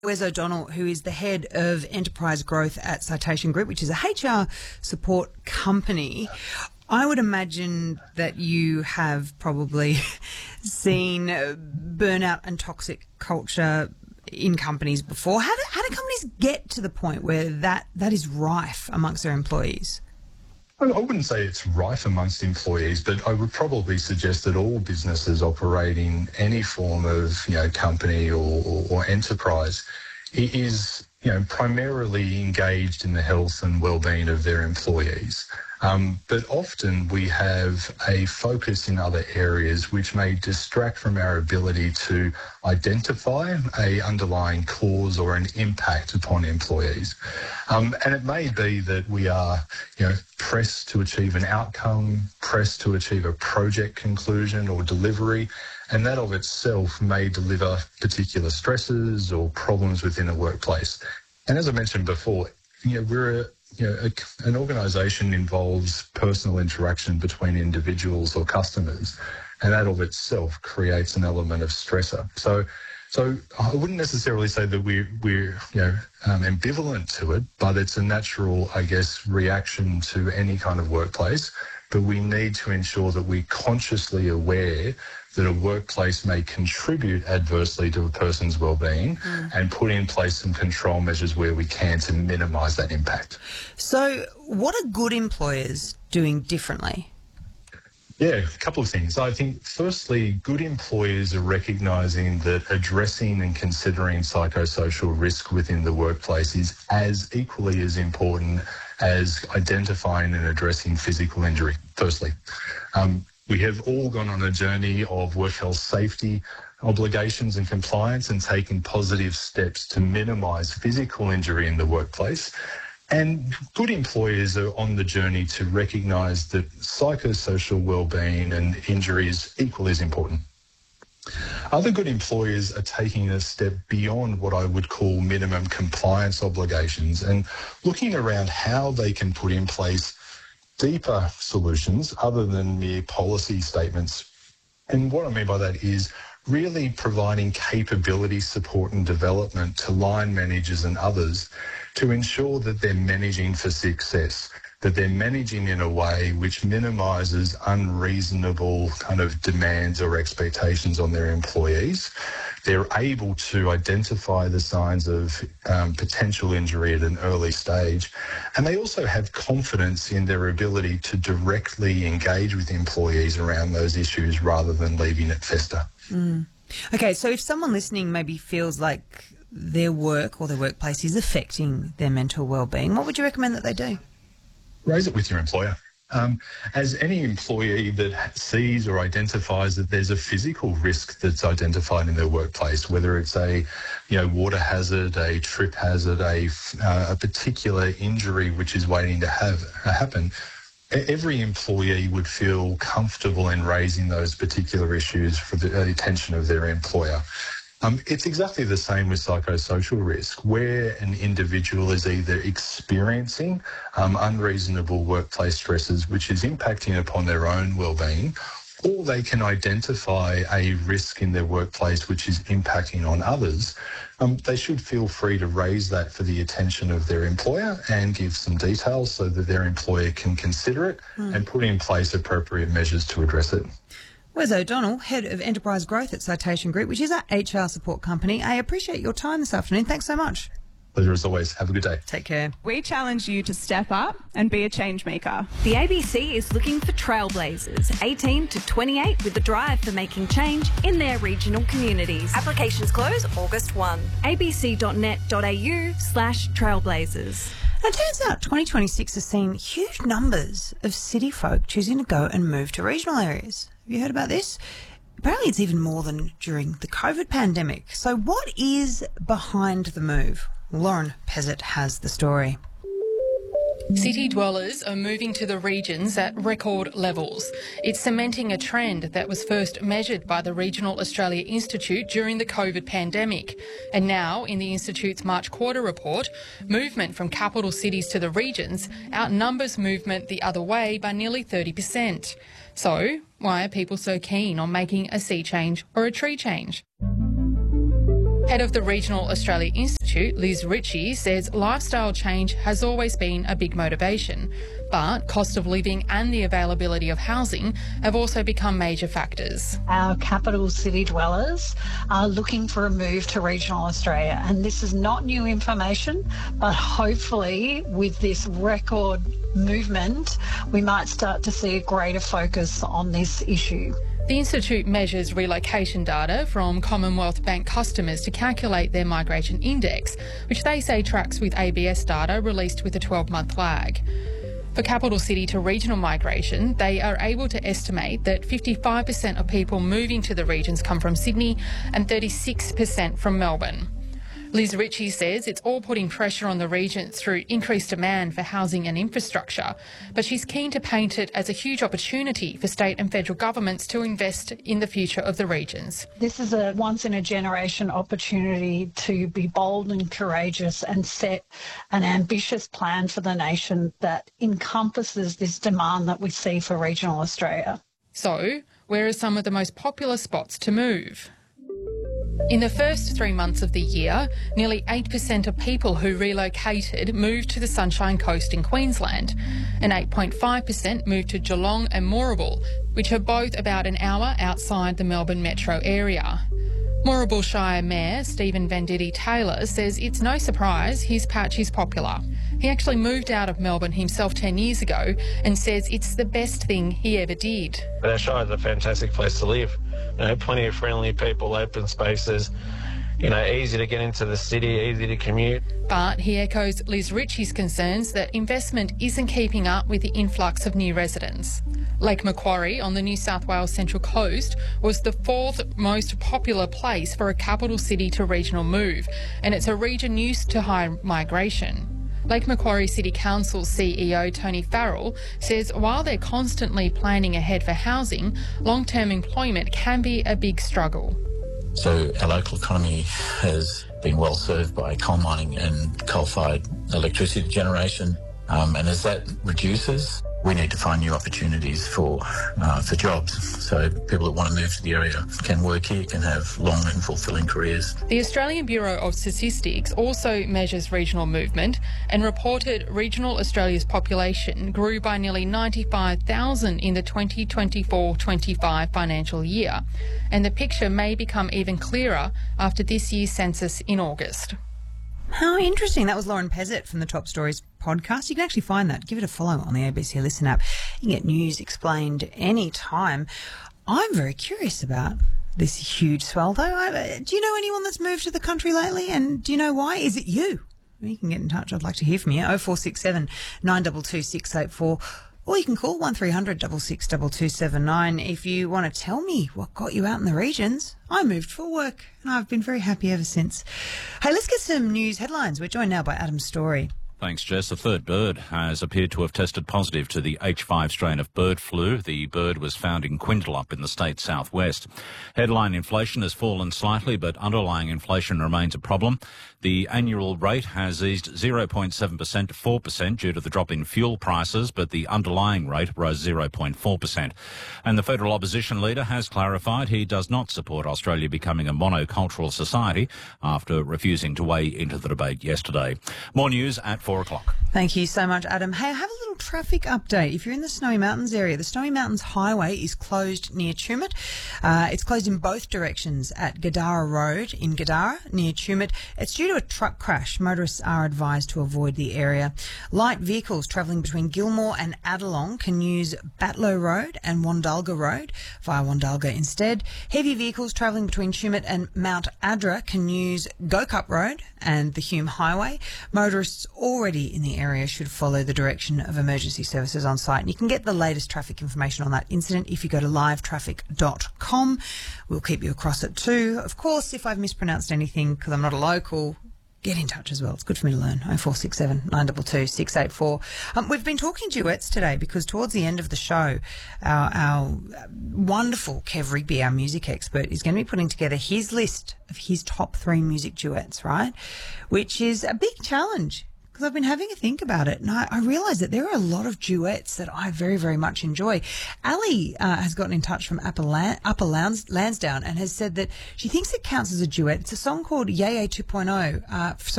Wes O'Donnell, who is the head of enterprise growth at Citation Group, which is a HR support company. I would imagine that you have probably seen burnout and toxic culture in companies before. How do companies get to the point where that is rife amongst their employees? I wouldn't say it's rife amongst employees, but I would probably suggest that all businesses operating any form of, company or enterprise is, primarily engaged in the health and well-being of their employees. But often we have a focus in other areas which may distract from our ability to identify a underlying cause or an impact upon employees. And it may be that we are, pressed to achieve an outcome, pressed to achieve a project conclusion or delivery, and that of itself may deliver particular stresses or problems within a workplace. And as I mentioned before, we're an organisation involves personal interaction between individuals or customers, and that of itself creates an element of stressor. So I wouldn't necessarily say that we're ambivalent to it, but it's a natural, reaction to any kind of workplace. But we need to ensure that we're consciously aware that a workplace may contribute adversely to a person's well-being and put in place some control measures where we can to minimise that impact. So what are good employers doing differently? Yeah, a couple of things. I think, firstly, good employers are recognising that addressing and considering psychosocial risk within the workplace is equally as important as identifying and addressing physical injury, firstly. We have all gone on a journey of work health safety obligations and compliance and taken positive steps to minimise physical injury in the workplace. And good employers are on the journey to recognise that psychosocial well-being and injury is equally as important. Other good employers are taking a step beyond what I would call minimum compliance obligations and looking around how they can put in place deeper solutions other than mere policy statements. And what I mean by that is really providing capability support and development to line managers and others to ensure that they're managing for success, that they're managing in a way which minimises unreasonable kind of demands or expectations on their employees. They're able to identify the signs of potential injury at an early stage. And they also have confidence in their ability to directly engage with employees around those issues rather than leaving it fester. Okay, so if someone listening maybe feels like their work or their workplace is affecting their mental well-being, what would you recommend that they do? Raise it with your employer. As any employee that sees or identifies that there's a physical risk that's identified in their workplace, whether it's a water hazard, a trip hazard, a particular injury which is waiting to happen, every employee would feel comfortable in raising those particular issues for the attention of their employer. It's exactly the same with psychosocial risk, where an individual is either experiencing unreasonable workplace stresses, which is impacting upon their own well-being, or they can identify a risk in their workplace which is impacting on others. They should feel free to raise that for the attention of their employer and give some details so that their employer can consider it and put in place appropriate measures to address it. Wes O'Donnell, Head of Enterprise Growth at Citation Group, which is our HR support company. I appreciate your time this afternoon. Thanks so much. Pleasure as always. Have a good day. Take care. We challenge you to step up and be a change maker. The ABC is looking for trailblazers, 18 to 28, with the drive for making change in their regional communities. Applications close August 1. abc.net.au/trailblazers. It turns out 2026 has seen huge numbers of city folk choosing to go and move to regional areas. Have you heard about this? Apparently it's even more than during the COVID pandemic. So what is behind the move? Lauren Pezzett has the story. City dwellers are moving to the regions at record levels. It's cementing a trend that was first measured by the Regional Australia Institute during the COVID pandemic. And now, in the Institute's March quarter report, movement from capital cities to the regions outnumbers movement the other way by nearly 30%. So, why are people so keen on making a sea change or a tree change? Head of the Regional Australia Institute, Liz Ritchie, says lifestyle change has always been a big motivation, but cost of living and the availability of housing have also become major factors. Our capital city dwellers are looking for a move to regional Australia, and this is not new information, but hopefully with this record movement, we might start to see a greater focus on this issue. The Institute measures relocation data from Commonwealth Bank customers to calculate their migration index, which they say tracks with ABS data released with a 12-month lag. For capital city to regional migration, they are able to estimate that 55% of people moving to the regions come from Sydney and 36% from Melbourne. Liz Ritchie says it's all putting pressure on the region through increased demand for housing and infrastructure, but she's keen to paint it as a huge opportunity for state and federal governments to invest in the future of the regions. This is a once-in-a-generation opportunity to be bold and courageous and set an ambitious plan for the nation that encompasses this demand that we see for regional Australia. So, where are some of the most popular spots to move? In the first 3 months of the year, nearly 8% of people who relocated moved to the Sunshine Coast in Queensland, and 8.5% moved to Geelong and Moorabool, which are both about an hour outside the Melbourne metro area. Moorabool Shire Mayor Stephen Venditti-Taylor says it's no surprise his patch is popular. He actually moved out of Melbourne himself 10 years ago and says it's the best thing he ever did. Our Shire is a fantastic place to live. Plenty of friendly people, open spaces, easy to get into the city, easy to commute. But he echoes Liz Ritchie's concerns that investment isn't keeping up with the influx of new residents. Lake Macquarie on the New South Wales Central Coast was the 4th most popular place for a capital city to regional move, and it's a region used to high migration. Lake Macquarie City Council CEO Tony Farrell says while they're constantly planning ahead for housing, long-term employment can be a big struggle. So our local economy has been well served by coal mining and coal-fired electricity generation, and as that reduces, we need to find new opportunities for jobs. So people that want to move to the area can work here, can have long and fulfilling careers. The Australian Bureau of Statistics also measures regional movement and reported regional Australia's population grew by nearly 95,000 in the 2024-25 financial year. And the picture may become even clearer after this year's census in August. How interesting. That was Lauren Pezzett from the Top Stories podcast. You can actually find that. Give it a follow on the ABC Listen app. You can get news explained any time. I'm very curious about this huge swell, though. Do you know anyone that's moved to the country lately? And do you know why? Is it you? You can get in touch. I'd like to hear from you. 0467 922 684. Or you can call 1300 662279 if you want to tell me what got you out in the regions. I moved for work and I've been very happy ever since. Hey, let's get some news headlines. We're joined now by Adam Story. Thanks, Jess. A third bird has appeared to have tested positive to the H5 strain of bird flu. The bird was found in Quindalup in the state's southwest. Headline inflation has fallen slightly, but underlying inflation remains a problem. The annual rate has eased 0.7% to 4% due to the drop in fuel prices, but the underlying rate rose 0.4%. And the federal opposition leader has clarified he does not support Australia becoming a monocultural society after refusing to weigh into the debate yesterday. More news at 4 o'clock. Thank you so much, Adam. Hey, I have a little traffic update. If you're in the Snowy Mountains area, the Snowy Mountains Highway is closed near Tumut. It's closed in both directions at Gadara Road in Gadara near Tumut. It's due to a truck crash. Motorists are advised to avoid the area. Light vehicles travelling between Gilmore and Adelong can use Batlow Road and Wandalga Road via Wandalga instead. Heavy vehicles travelling between Tumut and Mount Adra can use Gokup Road and the Hume Highway. Motorists already in the area should follow the direction of emergency services on site. And you can get the latest traffic information on that incident if you go to livetraffic.com. We'll keep you across it too. Of course, if I've mispronounced anything because I'm not a local, get in touch as well. It's good for me to learn. 0467 922 684. We've been talking duets today because towards the end of the show, our wonderful Kev Rigby, our music expert, is going to be putting together his list of his top 3 music duets, right? Which is a big challenge because because I've been having a think about it, and I realised that there are a lot of duets that I very, very much enjoy. Ali has gotten in touch from Upper Lansdowne and has said that she thinks it counts as a duet. It's a song called Yay 2.0.